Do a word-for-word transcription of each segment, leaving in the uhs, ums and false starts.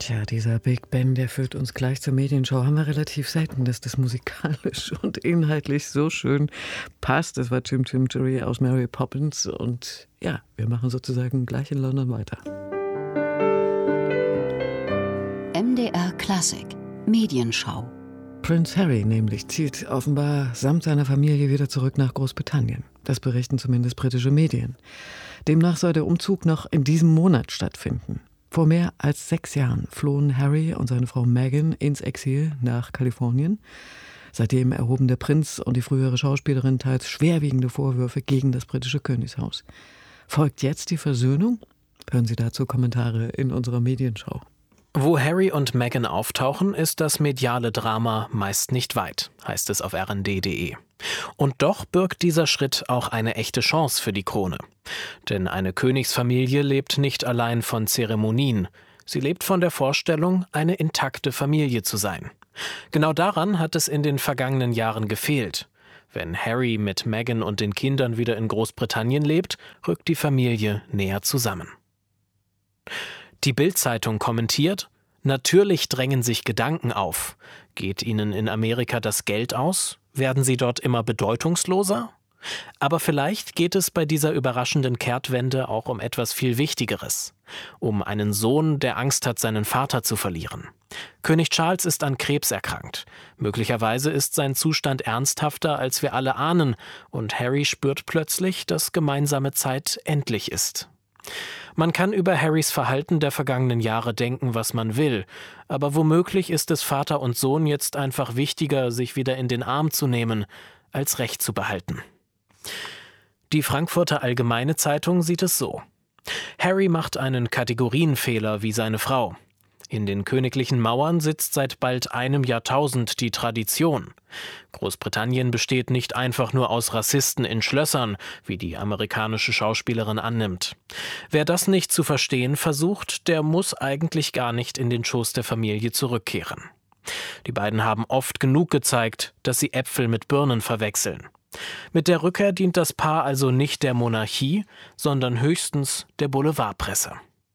Tja, dieser Big Ben, der führt uns gleich zur Medienshow. Haben wir relativ selten, dass das musikalisch und inhaltlich so schön passt. Das war Jim Jim Jerry aus Mary Poppins. Und ja, wir machen sozusagen gleich in London weiter. M D R Klassik Medienschau. Prince Harry nämlich zieht offenbar samt seiner Familie wieder zurück nach Großbritannien. Das berichten zumindest britische Medien. Demnach soll der Umzug noch in diesem Monat stattfinden. Vor mehr als sechs Jahren flohen Harry und seine Frau Meghan ins Exil nach Kalifornien. Seitdem erhoben der Prinz und die frühere Schauspielerin teils schwerwiegende Vorwürfe gegen das britische Königshaus. Folgt jetzt die Versöhnung? Hören Sie dazu Kommentare in unserer Medienschau. Wo Harry und Meghan auftauchen, ist das mediale Drama meist nicht weit, heißt es auf r n d punkt d e. Und doch birgt dieser Schritt auch eine echte Chance für die Krone. Denn eine Königsfamilie lebt nicht allein von Zeremonien. Sie lebt von der Vorstellung, eine intakte Familie zu sein. Genau daran hat es in den vergangenen Jahren gefehlt. Wenn Harry mit Meghan und den Kindern wieder in Großbritannien lebt, rückt die Familie näher zusammen. Die Bild-Zeitung kommentiert: Natürlich drängen sich Gedanken auf. Geht ihnen in Amerika das Geld aus? Werden sie dort immer bedeutungsloser? Aber vielleicht geht es bei dieser überraschenden Kehrtwende auch um etwas viel Wichtigeres. Um einen Sohn, der Angst hat, seinen Vater zu verlieren. König Charles ist an Krebs erkrankt. Möglicherweise ist sein Zustand ernsthafter, als wir alle ahnen. Und Harry spürt plötzlich, dass gemeinsame Zeit endlich ist. Man kann über Harrys Verhalten der vergangenen Jahre denken, was man will, aber womöglich ist es Vater und Sohn jetzt einfach wichtiger, sich wieder in den Arm zu nehmen, als Recht zu behalten. Die Frankfurter Allgemeine Zeitung sieht es so: Harry macht einen Kategorienfehler wie seine Frau. In den königlichen Mauern sitzt seit bald einem Jahrtausend die Tradition. Großbritannien besteht nicht einfach nur aus Rassisten in Schlössern, wie die amerikanische Schauspielerin annimmt. Wer das nicht zu verstehen versucht, der muss eigentlich gar nicht in den Schoß der Familie zurückkehren. Die beiden haben oft genug gezeigt, dass sie Äpfel mit Birnen verwechseln. Mit der Rückkehr dient das Paar also nicht der Monarchie, sondern höchstens der Boulevardpresse.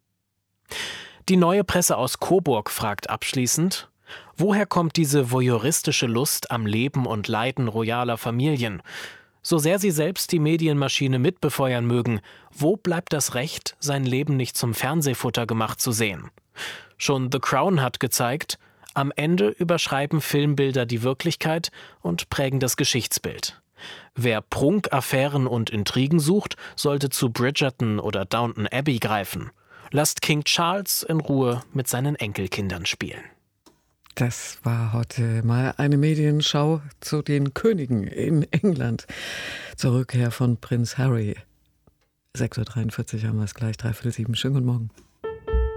Die Neue Presse aus Coburg fragt abschließend: Woher kommt diese voyeuristische Lust am Leben und Leiden royaler Familien? So sehr sie selbst die Medienmaschine mitbefeuern mögen, wo bleibt das Recht, sein Leben nicht zum Fernsehfutter gemacht zu sehen? Schon The Crown hat gezeigt, am Ende überschreiben Filmbilder die Wirklichkeit und prägen das Geschichtsbild. Wer Prunk, Affären und Intrigen sucht, sollte zu Bridgerton oder Downton Abbey greifen. Lasst King Charles in Ruhe mit seinen Enkelkindern spielen. Das war heute mal eine Medienschau zu den Königen in England. Zur Rückkehr von Prinz Harry. sechs Uhr dreiundvierzig haben wir es gleich, dreiviertel sieben. Schönen guten Morgen.